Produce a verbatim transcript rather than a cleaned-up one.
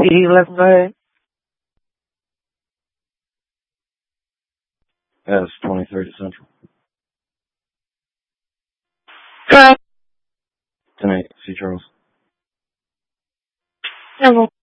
P eleven, go ahead. That's twenty-three to Central. Go ahead. ten eight, C. Charles. Hello.